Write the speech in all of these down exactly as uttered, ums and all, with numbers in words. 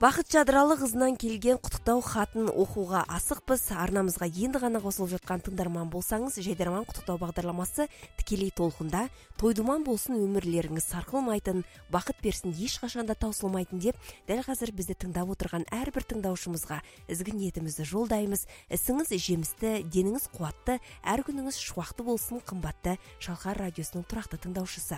Бақыт Жадыралы қызынан келген құттықтау хатын оқуға асықпыз. Арнамызға енді ғана қосылып жатқан тыңдарман болсаңыз, Жайдарман құттықтау бағдарламасы тікелей толқында. Тойдуман болсын, өмірлеріңіз сарқылмайтын, бақыт берсін, ешқашанда таусылмайтын деп, дәл қазір бізді тыңдап отырған әрбір тыңдаушымызға ізгі ниетімізді жолдаймыз. Ісіңіз жемісті, деніңіз қуатты, әр күніңіз шуақты болсын. Қымбатты Шалқар радиосының тұрақты тыңдаушысы.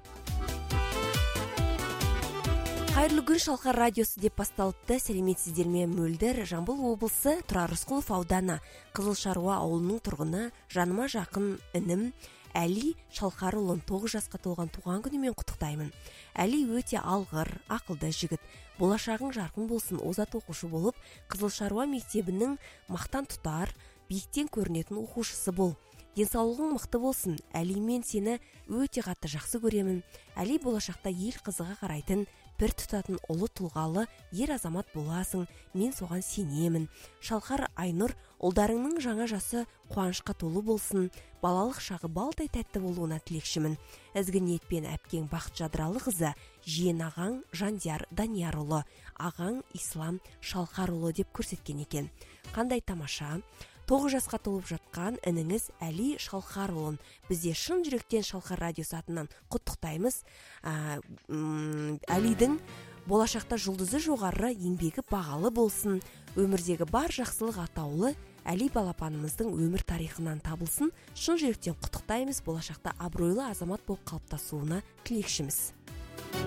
Қайырлы күн, Шалқар радиосы деп басталыпты. Сәлеметсіздер ме? Мөлдір, Жамбыл облысы, Тұрар Рысқұлов ауданы, Қызылшаруа ауылының тұрғыны, жаныма жақын інім Әли Шалқарұлын тоғыз жасқа толған туған күнімен құттықтаймын. Әли өте алғыр, ақылды жігіт. Болашағың жарқын болсын, озат оқушы болып, Қызылшаруа мектебінің мақтан тұтар, биіктен көрінетін оқушысы бол. Денсаулығың мықты болсын. Әли, мен сені өте қатты жақсы көремін. Әли, болашақта ел қызыға қарайтын, бір тұтатын ұлы тұлғалы ер азамат боласың. Мен соған сенемін. Шалқар Айнұр, ұлдарыңның жаңа жасы қуанышқа толы болсын. Балалық шағы балдай тәтті болуына тілекшімін. Ізгі ниетпен әпкең Бақыт Жадыралы қызы, жиен ағаң Жандияр Даниярұлы, ағаң Ислам Шалқарұлы деп көрсеткен екен. Қандай тамаша. Тоғыз жасқа толып жатқан ініңіз Әли Шалқарұлын бізде шын жүректен Шалқар радиосы атынан құттықтаймыз. Ә, Әлидің болашақта жұлдызы жоғары, еңбегі бағалы болсын. Өмірдегі бар жақсылық атаулы Әли балапанымыздың өмір тарихынан табылсын. Шын жүректен құттықтаймыз. Болашақта абыройлы азамат болып қалыптасуына тілекшіміз.